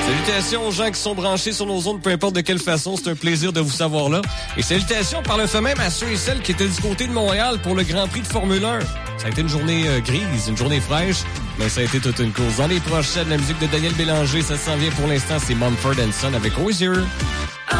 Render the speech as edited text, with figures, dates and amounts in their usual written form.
Salutations aux gens qui sont branchés sur nos ondes, peu importe de quelle façon. C'est un plaisir de vous savoir là. Et salutations par le fait même à ceux et celles qui étaient du côté de Montréal pour le Grand Prix de Formule 1. Ça a été une journée grise, une journée fraîche, mais ça a été toute une course. Dans les prochaines, la musique de Daniel Bélanger, ça s'en vient pour l'instant, c'est Mumford & Son avec Hozier.